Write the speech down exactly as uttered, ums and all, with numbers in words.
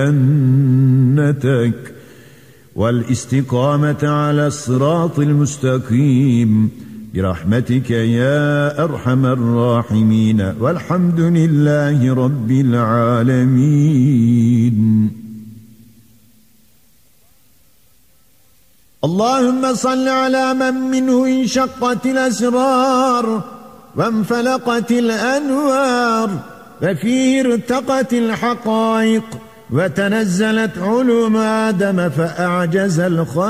جنتك والاستقامة على الصراط المستقيم برحمتك يا أرحم الراحمين، والحمد لله رب العالمين. اللهم صل على من منه انشقت الأسرار وانفلقت الأنوار وفيه ارتقت الحقائق وتنزلت علوم آدم فأعجز الخلق